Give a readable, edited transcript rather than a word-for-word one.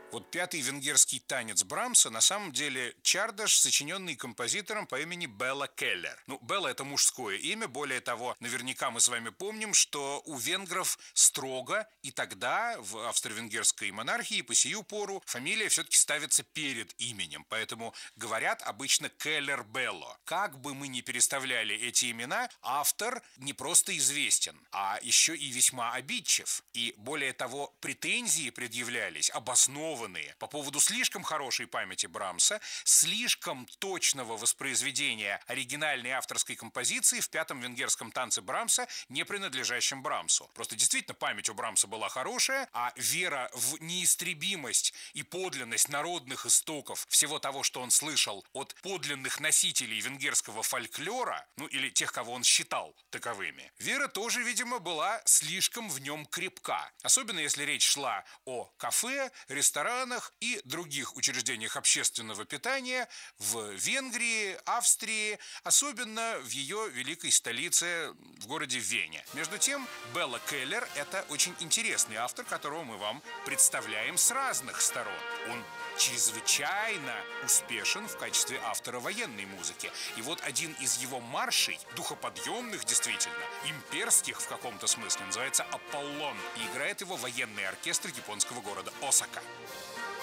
Вот пятый венгерский танец Брамса на самом деле чардаш, сочиненный композитором по имени Белла Келлер. Ну, Белла — это мужское имя, более того, наверняка мы с вами помним, что у венгров строго и тогда в австро-венгерской монархии по сию пору фамилия все-таки ставится перед именем, поэтому говорят обычно Келлер Белло. Как бы мы ни переставляли эти имена, автор не просто известен, а еще и весьма обидчив. И более того, претензии предъявлялись обоснованные по поводу слишком хорошей памяти Брамса, слишком точного воспроизведения оригинальной авторской композиции в пятом венгерском танце Брамса, не принадлежащем Брамсу. Просто действительно память у Брамса была хорошая, а вера в неистребимость и подлинность народных истоков всего того, что он слышал от подлинных носителей венгерского фольклора, ну или тех, кого он считал таковыми, вера тоже, видимо, была слишком в нем крепка. Особенно если речь шла о кафе, ресторанах и других учреждениях общественного питания в Венгрии, Австрии, особенно в ее великой столице, в городе Вене. Между тем, Белла Келлер – это очень интересный автор, которого мы вам представляем с разных сторон. Он чрезвычайно успешен в качестве автора военной музыки. И вот один из его маршей, духоподъемных действительно, имперских в каком-то смысле, называется «Аполлон», и играет его военный оркестр японского города Осака.